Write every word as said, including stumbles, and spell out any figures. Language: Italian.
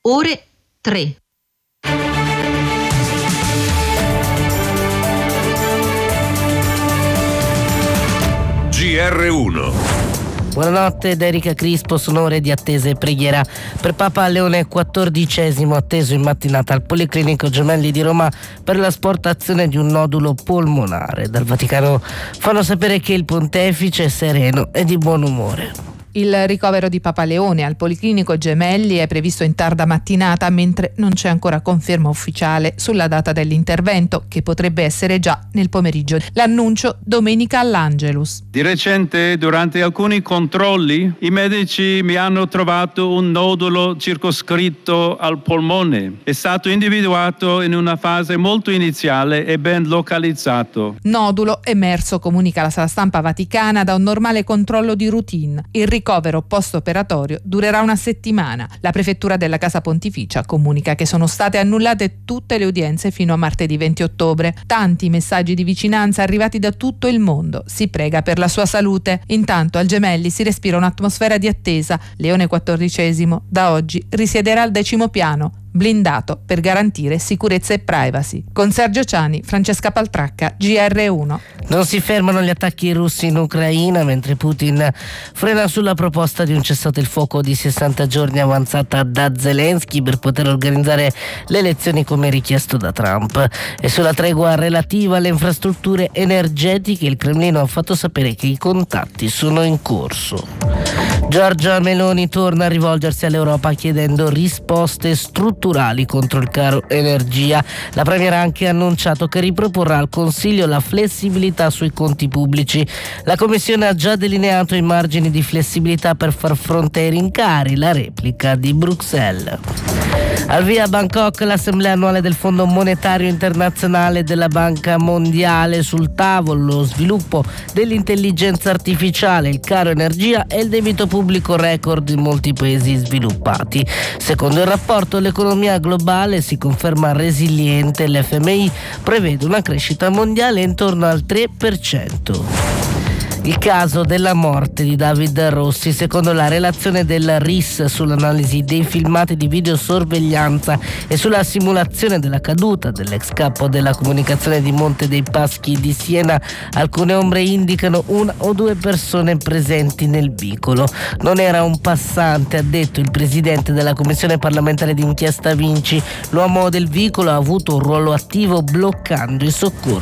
ore tre. G R uno. Buonanotte da Erika Crispo, sono ore di attesa e preghiera per Papa Leone quattordicesimo, atteso in mattinata al Policlinico Gemelli di Roma per l'asportazione di un nodulo polmonare. Dal Vaticano fanno sapere che il pontefice è sereno e di buon umore. Il ricovero di Papa Leone al Policlinico Gemelli è previsto in tarda mattinata, mentre non c'è ancora conferma ufficiale sulla data dell'intervento, che potrebbe essere già nel pomeriggio. L'annuncio domenica all'Angelus. Di recente, durante alcuni controlli, i medici mi hanno trovato un nodulo circoscritto al polmone. È stato individuato in una fase molto iniziale e ben localizzato. Nodulo emerso, comunica la sala stampa vaticana, da un normale controllo di routine. Il ricovero post-operatorio durerà una settimana. La prefettura della Casa Pontificia comunica che sono state annullate tutte le udienze fino a martedì venti ottobre. Tanti messaggi di vicinanza arrivati da tutto il mondo. Si prega per la sua salute. Intanto al Gemelli si respira un'atmosfera di attesa. Leone quattordicesimo da oggi risiederà al decimo piano, blindato per garantire sicurezza e privacy. Con Sergio Ciani, Francesca Paltracca, G R uno. Non si fermano gli attacchi russi in Ucraina, mentre Putin frena sulla proposta di un cessate il fuoco di sessanta giorni avanzata da Zelensky per poter organizzare le elezioni come richiesto da Trump. E sulla tregua relativa alle infrastrutture energetiche il Cremlino ha fatto sapere che i contatti sono in corso. Giorgia Meloni torna a rivolgersi all'Europa chiedendo risposte strutturali contro il caro energia. La Premier ha anche annunciato che riproporrà al Consiglio la flessibilità sui conti pubblici. La Commissione ha già delineato i margini di flessibilità per far fronte ai rincari, la replica di Bruxelles. Al via a Bangkok l'assemblea annuale del Fondo Monetario Internazionale e della Banca Mondiale. Sul tavolo lo sviluppo dell'intelligenza artificiale, il caro energia e il debito pubblico record in molti paesi sviluppati. Secondo il rapporto l'economia globale si conferma resiliente, l'F M I prevede una crescita mondiale intorno al tre per cento. Il caso della morte di David Rossi, secondo la relazione del R I S sull'analisi dei filmati di videosorveglianza e sulla simulazione della caduta dell'ex capo della comunicazione di Monte dei Paschi di Siena, alcune ombre indicano una o due persone presenti nel vicolo. Non era un passante, ha detto il presidente della commissione parlamentare d'inchiesta Vinci. L'uomo del vicolo ha avuto un ruolo attivo bloccando i soccorsi